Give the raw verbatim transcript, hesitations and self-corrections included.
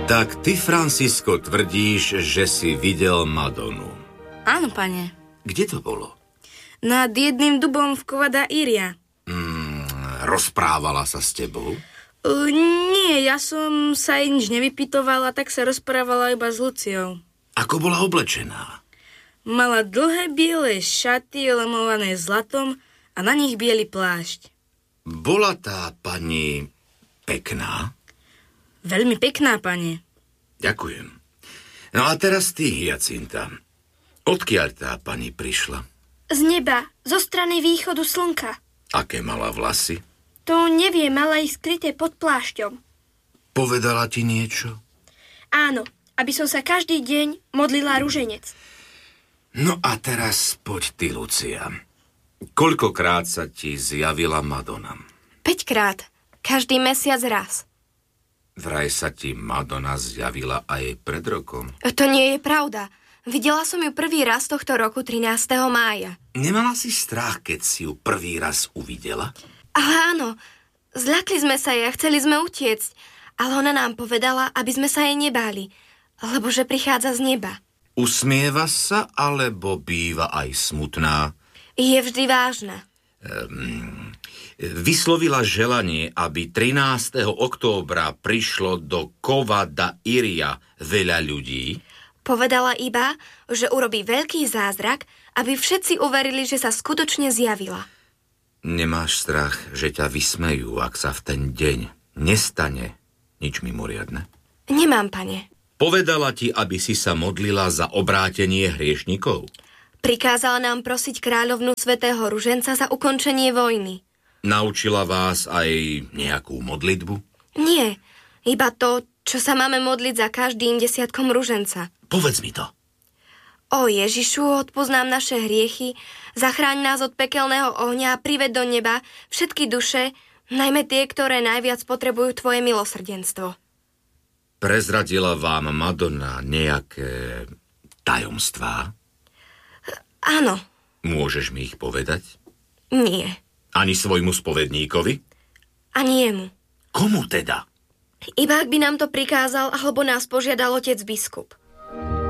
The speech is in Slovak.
Tak ty, Francisco, tvrdíš, že si videl Madonu. Áno, pane. Kde to bolo? Nad jedným dubom v Cova da Iria. Mm, rozprávala sa s tebou? Uh, nie, ja som sa jej nič nevypytovala, tak sa rozprávala iba s Luciou. Ako bola oblečená? Mala dlhé biele šaty, lemované zlatom a na nich biely plášť. Bola tá pani pekná? Veľmi pekná, pane. Ďakujem. No a teraz ty, Hyacinta. Odkiaľ tá pani prišla? Z neba, zo strany východu slnka. Aké mala vlasy? To neviem, mala ich skryté pod plášťom. Povedala ti niečo? Áno, aby som sa každý deň modlila ruženec. No a teraz poď ty, Lucia. Koľkokrát sa ti zjavila Madonna? Päťkrát. Každý mesiac raz. Vraj sa ti Madonna zjavila aj pred rokom. To nie je pravda. Videla som ju prvý raz tohto roku trinásteho mája. Nemala si strach, keď si ju prvý raz uvidela? Ale áno, zľakli sme sa jej a chceli sme utiecť, ale ona nám povedala, aby sme sa jej nebáli, lebo že prichádza z neba. Usmieva sa, alebo býva aj smutná? Je vždy vážna. Um, vyslovila želanie, aby trinásteho októbra prišlo do Cova da Iria veľa ľudí? Povedala iba, že urobí veľký zázrak, aby všetci uverili, že sa skutočne zjavila. Nemáš strach, že ťa vysmejú, ak sa v ten deň nestane nič mimoriadne? Nemám, pane. Povedala ti, aby si sa modlila za obrátenie hriešnikov? Prikázala nám prosiť kráľovnu svätého Ruženca za ukončenie vojny. Naučila vás aj nejakú modlitbu? Nie, iba to, čo sa máme modliť za každým desiatkom ruženca. Povedz mi to. O Ježišu, odpusť nám naše hriechy, zachráň nás od pekelného ohňa a prived do neba všetky duše, najmä tie, ktoré najviac potrebujú tvoje milosrdenstvo. Prezradila vám Madonna nejaké tajomstvá? Áno. Môžeš mi ich povedať? Nie. Ani svojmu spovedníkovi? Ani jemu. Komu teda? Iba ak by nám to prikázal, alebo nás požiadal otec biskup.